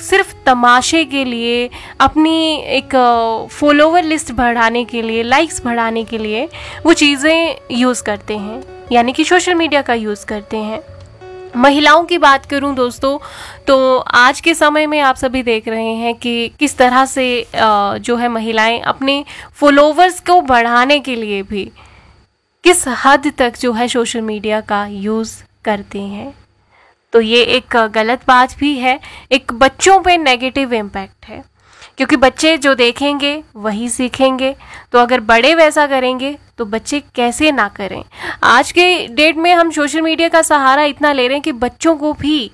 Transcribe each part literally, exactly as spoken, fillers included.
सिर्फ तमाशे के लिए, अपनी एक फॉलोवर लिस्ट बढ़ाने के लिए, लाइक्स बढ़ाने के लिए वो चीज़ें यूज़ करते हैं, यानी कि सोशल मीडिया का यूज़ करते हैं। महिलाओं की बात करूं दोस्तों, तो आज के समय में आप सभी देख रहे हैं कि किस तरह से जो है महिलाएं अपने फॉलोवर्स को बढ़ाने के लिए भी किस हद तक जो है सोशल मीडिया का यूज़ करती हैं। तो ये एक गलत बात भी है, एक बच्चों पे नेगेटिव इम्पैक्ट है, क्योंकि बच्चे जो देखेंगे वही सीखेंगे। तो अगर बड़े वैसा करेंगे तो बच्चे कैसे ना करें। आज के डेट में हम सोशल मीडिया का सहारा इतना ले रहे हैं कि बच्चों को भी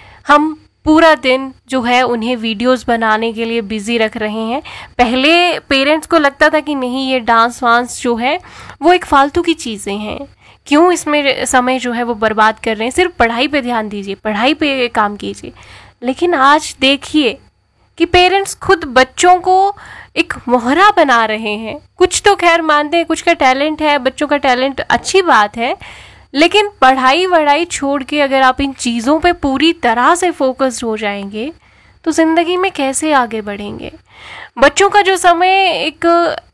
हम पूरा दिन जो है उन्हें वीडियोस बनाने के लिए बिजी रख रहे हैं। पहले पेरेंट्स को लगता था कि नहीं, ये डांस वांस जो है वो एक फालतू की चीज़ें हैं, क्यों इसमें समय जो है वो बर्बाद कर रहे हैं, सिर्फ पढ़ाई पे ध्यान दीजिए, पढ़ाई पे काम कीजिए। लेकिन आज देखिए कि पेरेंट्स खुद बच्चों को एक मोहरा बना रहे हैं। कुछ तो खैर मानते हैं, कुछ का टैलेंट है, बच्चों का टैलेंट अच्छी बात है, लेकिन पढ़ाई वढ़ाई छोड़ के अगर आप इन चीज़ों पे पूरी तरह से फोकस्ड हो जाएंगे तो ज़िंदगी में कैसे आगे बढ़ेंगे। बच्चों का जो समय एक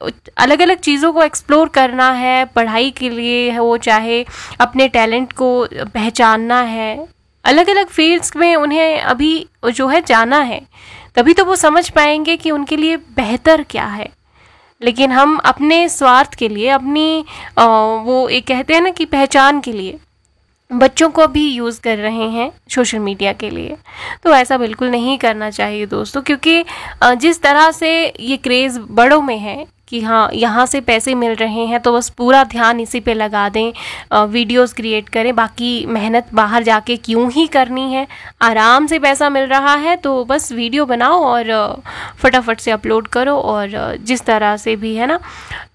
अलग अलग चीज़ों को एक्सप्लोर करना है, पढ़ाई के लिए है, वो चाहे अपने टैलेंट को पहचानना है, अलग अलग फील्ड्स में उन्हें अभी जो है जाना है, तभी तो वो समझ पाएंगे कि उनके लिए बेहतर क्या है। लेकिन हम अपने स्वार्थ के लिए, अपनी आ, वो एक कहते हैं ना कि पहचान के लिए बच्चों को भी यूज़ कर रहे हैं सोशल मीडिया के लिए। तो ऐसा बिल्कुल नहीं करना चाहिए दोस्तों, क्योंकि जिस तरह से ये क्रेज़ बड़ों में है कि हाँ यहाँ से पैसे मिल रहे हैं तो बस पूरा ध्यान इसी पे लगा दें, वीडियोस क्रिएट करें, बाकी मेहनत बाहर जाके क्यों ही करनी है, आराम से पैसा मिल रहा है तो बस वीडियो बनाओ और फटाफट से अपलोड करो, और जिस तरह से भी है ना।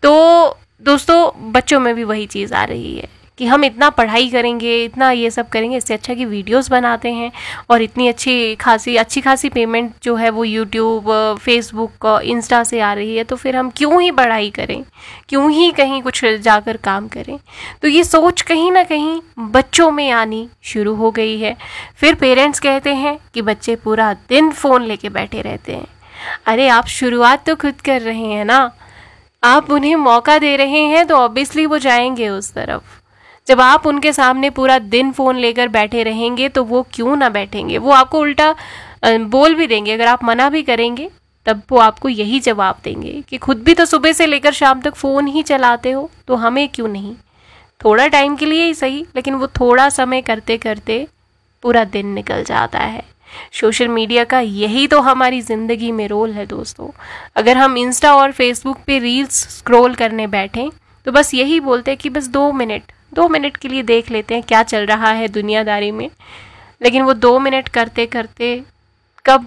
तो दोस्तों बच्चों में भी वही चीज़ आ रही है कि हम इतना पढ़ाई करेंगे, इतना ये सब करेंगे, इससे अच्छा कि वीडियोस बनाते हैं, और इतनी अच्छी खासी अच्छी खासी पेमेंट जो है वो यूट्यूब, फेसबुक, इंस्टा से आ रही है, तो फिर हम क्यों ही पढ़ाई करें, क्यों ही कहीं कुछ जाकर काम करें। तो ये सोच कहीं ना कहीं बच्चों में आनी शुरू हो गई है। फिर पेरेंट्स कहते हैं कि बच्चे पूरा दिन फ़ोन लेके बैठे रहते हैं। अरे आप शुरुआत तो खुद कर रहे हैं ना, आप उन्हें मौका दे रहे हैं तो ऑब्वियसली वो जाएंगे उस तरफ। जब आप उनके सामने पूरा दिन फ़ोन लेकर बैठे रहेंगे तो वो क्यों ना बैठेंगे, वो आपको उल्टा बोल भी देंगे। अगर आप मना भी करेंगे तब वो आपको यही जवाब देंगे कि खुद भी तो सुबह से लेकर शाम तक फ़ोन ही चलाते हो, तो हमें क्यों नहीं। थोड़ा टाइम के लिए ही सही, लेकिन वो थोड़ा समय करते करते पूरा दिन निकल जाता है। सोशल मीडिया का यही तो हमारी ज़िंदगी में रोल है दोस्तों। अगर हम इंस्टा और फेसबुक पे रील्स स्क्रॉल करने बैठें तो बस यही बोलते हैं कि बस दो मिनट दो मिनट के लिए देख लेते हैं क्या चल रहा है दुनियादारी में, लेकिन वो दो मिनट करते करते कब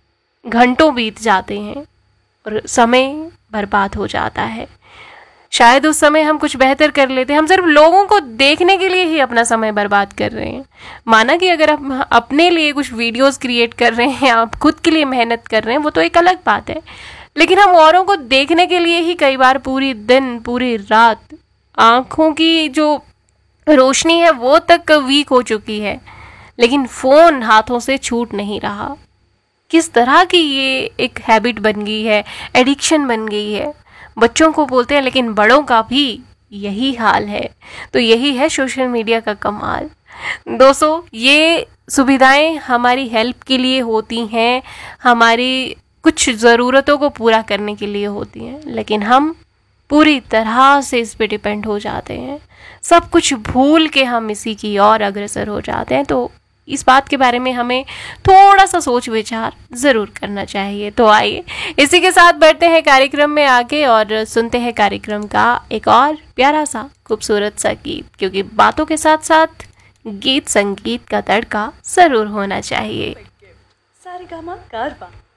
घंटों बीत जाते हैं और समय बर्बाद हो जाता है। शायद उस समय हम कुछ बेहतर कर लेते हैं, हम सिर्फ लोगों को देखने के लिए ही अपना समय बर्बाद कर रहे हैं। माना कि अगर आप अपने लिए कुछ वीडियोस क्रिएट कर रहे हैं, आप खुद के लिए मेहनत कर रहे हैं, वो तो एक अलग बात है, लेकिन हम औरों को देखने के लिए ही कई बार पूरी दिन पूरी रात, आँखों की जो रोशनी है वो तक वीक हो चुकी है, लेकिन फ़ोन हाथों से छूट नहीं रहा। किस तरह की ये एक हैबिट बन गई है, एडिक्शन बन गई है। बच्चों को बोलते हैं लेकिन बड़ों का भी यही हाल है। तो यही है सोशल मीडिया का कमाल दोस्तों। ये सुविधाएं हमारी हेल्प के लिए होती हैं, हमारी कुछ ज़रूरतों को पूरा करने के लिए होती हैं, लेकिन हम पूरी तरह से इस पे डिपेंड हो जाते हैं, सब कुछ भूल के हम इसी की ओर अग्रसर हो जाते हैं। तो इस बात के बारे में हमें थोड़ा सा सोच विचार ज़रूर करना चाहिए। तो आइए इसी के साथ बढ़ते हैं कार्यक्रम में आगे और सुनते हैं कार्यक्रम का एक और प्यारा सा खूबसूरत सा गीत, क्योंकि बातों के साथ साथ गीत संगीत का तड़का ज़रूर होना चाहिए। सारेगामा कारवा।